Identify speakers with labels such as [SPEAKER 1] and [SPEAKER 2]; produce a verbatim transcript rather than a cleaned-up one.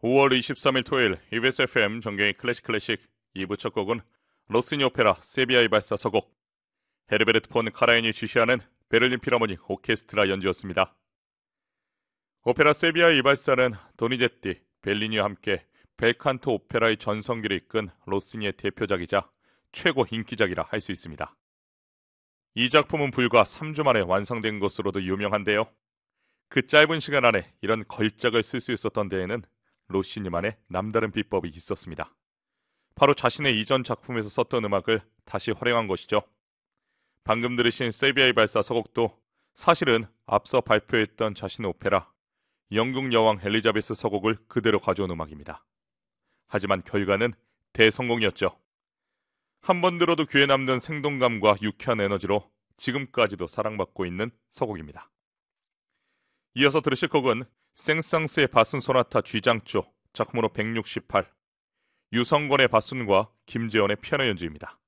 [SPEAKER 1] 오월 이십삼일 토요일 이비에스 에프엠 정경의 클래식 클래식 이 부 첫 곡은 로시니 오페라 세비야의 발사 서곡, 헤르베르트 폰 카라얀이 지휘하는 베를린 필하모닉 오케스트라 연주였습니다. 오페라 세비야의 이 발사는 도니제티, 벨리니와 함께 벨칸토 오페라의 전성기를 이끈 로시니의 대표작이자 최고 인기작이라 할 수 있습니다. 이 작품은 불과 삼 주 만에 완성된 것으로도 유명한데요. 그 짧은 시간 안에 이런 걸작을 쓸 수 있었던 데에는 로시니만의 남다른 비법이 있었습니다. 바로 자신의 이전 작품에서 썼던 음악을 다시 활용한 것이죠. 방금 들으신 세비야의 발사 서곡도 사실은 앞서 발표했던 자신의 오페라 영국 여왕 엘리자베스 서곡을 그대로 가져온 음악입니다. 하지만 결과는 대성공이었죠. 한 번 들어도 귀에 남는 생동감과 유쾌한 에너지로 지금까지도 사랑받고 있는 서곡입니다. 이어서 들으실 곡은 생상스의 바순 소나타 G장조 작품으로 백육십팔, 유성권의 바순과 김재원의 피아노 연주입니다.